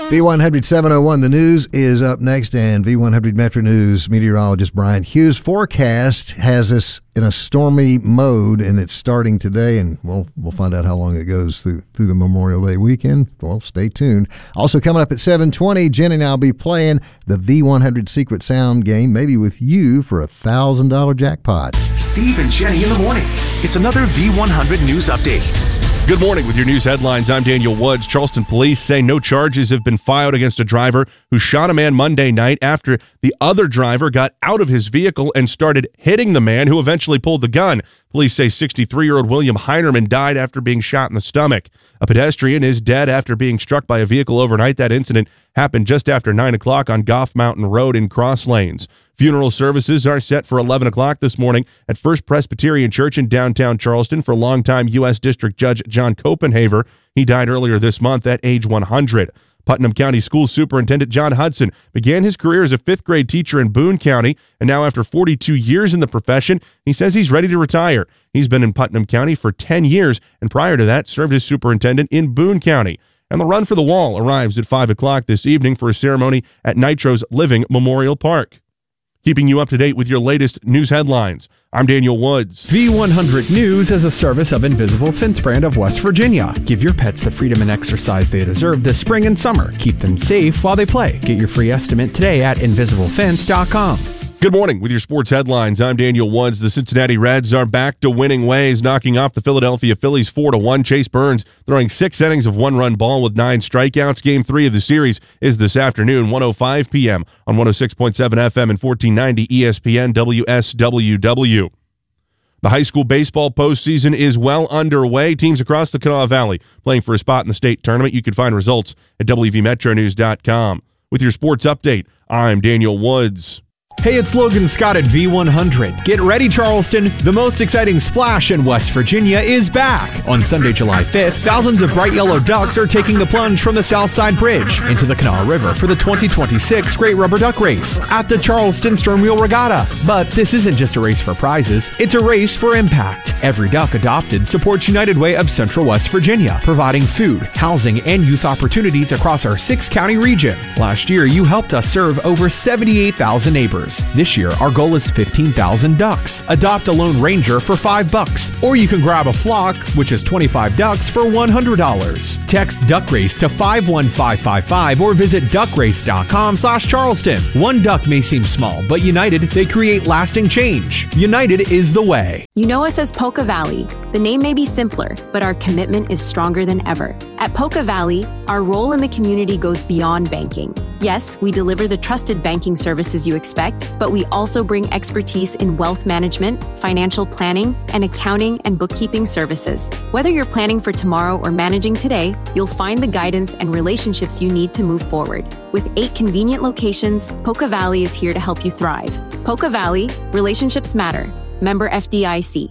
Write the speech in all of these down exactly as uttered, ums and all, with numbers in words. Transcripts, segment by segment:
V one hundred seven oh one, the news is up next, and V one hundred Metro News meteorologist Brian Hughes' forecast has us in a stormy mode, and it's starting today, and we'll, we'll find out how long it goes through through the Memorial Day weekend. Well, stay tuned. Also coming up at seven twenty, Jen and I will be playing the V one hundred Secret Sound game, maybe with you for a one thousand dollars jackpot. Steve and Jenny in the morning. It's another V one hundred News Update. Good morning with your news headlines. I'm Daniel Woods. Charleston police say no charges have been filed against a driver who shot a man Monday night after the other driver got out of his vehicle and started hitting the man, who eventually pulled the gun. Police say sixty-three-year-old William Heinerman died after being shot in the stomach. A pedestrian is dead after being struck by a vehicle overnight. That incident happened just after nine o'clock on Goff Mountain Road in Cross Lanes. Funeral services are set for eleven o'clock this morning at First Presbyterian Church in downtown Charleston for longtime U S District Judge John Copenhaver. He died earlier this month at age one hundred. Putnam County School Superintendent John Hudson began his career as a fifth grade teacher in Boone County, and now after forty-two years in the profession, he says he's ready to retire. He's been in Putnam County for ten years, and prior to that, served as superintendent in Boone County. And the Run for the Wall arrives at five o'clock this evening for a ceremony at Nitro's Living Memorial Park. Keeping you up to date with your latest news headlines, I'm Daniel Woods. V one hundred News is a service of Invisible Fence Brand of West Virginia. Give your pets the freedom and exercise they deserve this spring and summer. Keep them safe while they play. Get your free estimate today at invisible fence dot com. Good morning with your sports headlines. I'm Daniel Woods. The Cincinnati Reds are back to winning ways, knocking off the Philadelphia Phillies four to one. Chase Burns throwing six innings of one-run ball with nine strikeouts. Game three of the series is this afternoon, one oh five p.m. on one oh six point seven F M and fourteen ninety E S P N W S W W. The high school baseball postseason is well underway. Teams across the Kanawha Valley playing for a spot in the state tournament. You can find results at W V metro news dot com. With your sports update, I'm Daniel Woods. Hey, it's Logan Scott at V one hundred. Get ready, Charleston. The most exciting splash in West Virginia is back. On Sunday, July fifth, thousands of bright yellow ducks are taking the plunge from the Southside Bridge into the Kanawha River for the twenty twenty-six Great Rubber Duck Race at the Charleston Stern Wheel Regatta. But this isn't just a race for prizes, it's a race for impact. Every duck adopted supports United Way of Central West Virginia, providing food, housing, and youth opportunities across our six-county region. Last year, you helped us serve over seventy-eight thousand neighbors. This year, our goal is fifteen thousand ducks. Adopt a Lone Ranger for five bucks, or you can grab a flock, which is twenty-five ducks for one hundred dollars. Text Duck Race to five one five five five or visit duck race dot com slash Charleston. One duck may seem small, but united, they create lasting change. United is the way. You know us as Polka Valley. The name may be simpler, but our commitment is stronger than ever. At Polka Valley, our role in the community goes beyond banking. Yes, we deliver the trusted banking services you expect, but we also bring expertise in wealth management, financial planning, and accounting and bookkeeping services. Whether you're planning for tomorrow or managing today, you'll find the guidance and relationships you need to move forward. With eight convenient locations, Polka Valley is here to help you thrive. Polka Valley, relationships matter. Member F D I C.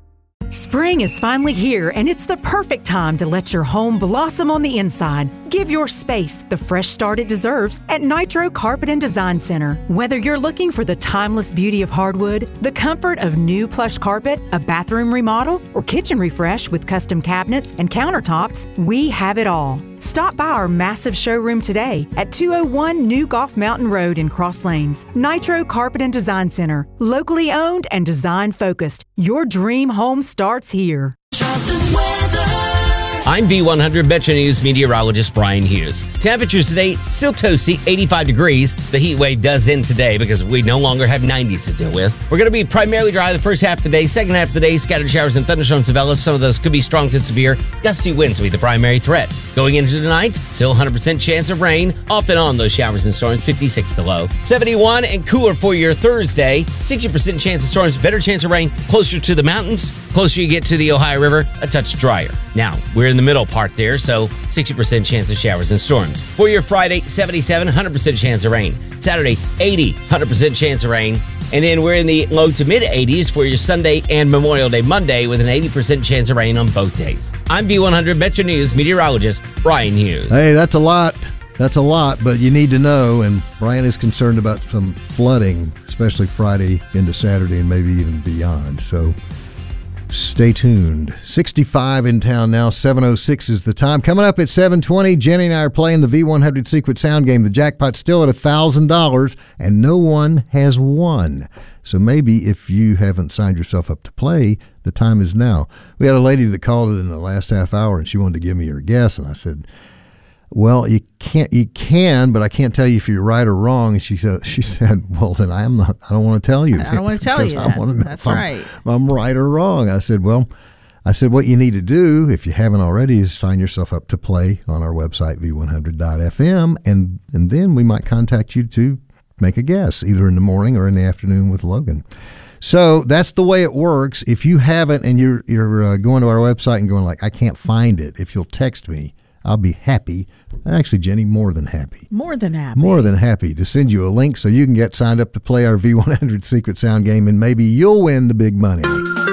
Spring is finally here, and it's the perfect time to let your home blossom on the inside. Give your space the fresh start it deserves at Nitro Carpet and Design Center. Whether you're looking for the timeless beauty of hardwood, the comfort of new plush carpet, a bathroom remodel, or kitchen refresh with custom cabinets and countertops, we have it all. Stop by our massive showroom today at two oh one New Goff Mountain Road in Cross Lanes. Nitro Carpet and Design Center, locally owned and design focused. Your dream home starts here. I'm V one hundred Metro News meteorologist Brian Hughes. Temperatures today still toasty, eighty-five degrees. The heat wave does end today because we no longer have nineties to deal with. We're going to be primarily dry the first half of the day. Second half of the day, scattered showers and thunderstorms develop. Some of those could be strong to severe. Gusty winds will be the primary threat. Going into tonight, still one hundred percent chance of rain. Off and on those showers and storms, fifty-six the low. seventy-one and cooler for your Thursday. sixty percent chance of storms, better chance of rain closer to the mountains. Closer you get to the Ohio River, a touch drier. Now, we're in the middle part there, so sixty percent chance of showers and storms. For your Friday, seventy-seven, one hundred percent chance of rain. Saturday, eighty, one hundred percent chance of rain. And then we're in the low to mid eighties for your Sunday and Memorial Day Monday with an eighty percent chance of rain on both days. I'm V one hundred Metro News meteorologist Brian Hughes. Hey, that's a lot. That's a lot, but you need to know, and Brian is concerned about some flooding, especially Friday into Saturday and maybe even beyond. So Stay tuned. sixty-five in town now. seven oh six is the time. Coming up at seven twenty, Jenny and I are playing the V one hundred Secret Sound game. The jackpot's still at one thousand dollars, and no one has won. So maybe if you haven't signed yourself up to play, the time is now. We had a lady that called it in the last half hour, and she wanted to give me her guess, and I said, well, you can't. You can, but I can't tell you if you're right or wrong. And she said, "She said, well, then I am not. I don't want to tell you. I don't want to tell you. I want to know That's if I'm, right. if I'm right or wrong." I said, "Well, I said what you need to do, if you haven't already, is sign yourself up to play on our website v one hundred dot f m, and and then we might contact you to make a guess, either in the morning or in the afternoon with Logan." So that's the way it works. If you haven't, and you're you're uh, going to our website and going like, "I can't find it," if you'll text me, I'll be happy. Actually, Jenny, more than happy. More than happy. More than happy to send you a link so you can get signed up to play our V one hundred Secret Sound game, and maybe you'll win the big money.